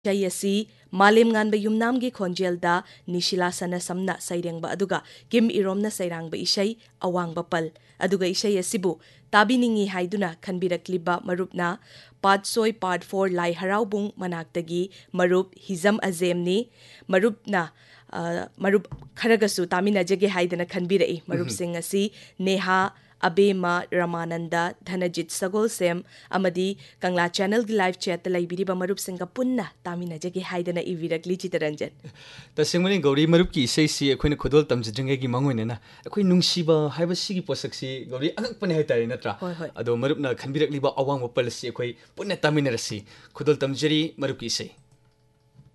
ꯏꯁꯩ ꯃꯥꯂꯦꯝ ꯉꯥꯟꯕ ꯌꯨꯝꯅꯥꯝꯒꯤ ꯈꯣꯟꯖꯦꯜꯗ ꯅꯤꯁꯤꯂꯥ ꯁꯅꯥꯁꯝꯅ ꯁꯩꯔꯦꯡꯕ ꯑꯗꯨꯒ ꯀꯤꯝ ꯏꯔꯣꯝꯅ ꯁꯩꯔꯥꯡꯕ ꯏꯁꯩ ꯑꯋꯥꯡꯕ ꯄꯜ ꯑꯗꯨꯒ ꯏꯁꯩ ꯑꯁꯤꯕꯨ ꯇꯥꯕꯤꯅꯤꯡꯉꯤ ꯍꯥꯏꯗꯨꯅ ꯈꯟꯕꯤꯔꯛꯂꯤꯕ ꯃꯔꯨꯞꯅ ꯄꯥꯠꯁꯣꯏ ꯄꯥꯠ 4 ꯂꯥꯏ ꯍꯔꯥꯎꯕꯨꯡ ꯃꯅꯥꯛꯇꯒꯤ ꯃꯔꯨꯞ ꯍꯤꯖꯝ ꯑꯖꯦꯝꯅꯤ ꯃꯔꯨꯞꯅ ꯃꯔꯨꯞ ꯈꯔꯒꯁꯨ ꯇꯥꯃꯤꯟꯅꯖꯒꯦ ꯍꯥꯏꯗꯅ ꯈꯟꯕꯤꯔꯛꯏ ꯃꯔꯨꯞꯁꯤꯡ ꯑꯁꯤ ꯅꯦꯍꯥ ꯑꯕꯦꯃ ꯔꯃꯥꯅꯟꯗ ꯙꯅꯖꯤꯠ ꯁꯒꯣꯜꯁꯦꯝ ꯑꯃꯗꯤ ꯀꯪꯂꯥ ꯆꯦꯅꯦꯜꯒꯤ ꯂꯥꯏꯚ ꯆꯦꯠꯇ ꯂꯩꯕꯤꯔꯤꯕ ꯃꯔꯨꯞꯁꯤꯡꯒ ꯄꯨꯟꯅ ꯇꯥꯃꯤꯟꯅꯖꯒꯦ ꯍꯥꯏꯗꯅ ꯏꯕꯤꯔꯛꯂꯤ ꯆꯤꯇꯔꯟꯖꯟ तसेंगमनि गौरी मरुपकी इसेसी अखोइना खुदोल तमजद्रिंगेगी मंगोइनेना अखोइ नुंगसिबा हाइबसिगी पोसक्सी गौरी अगकपने हाइतारे नत्रा होय होय अदो मरुपना खनबिरकलिबा अवांग पलसी अखोइ पुन्ने तामिनरसी खुदोल तमजरी मरुपकी इसे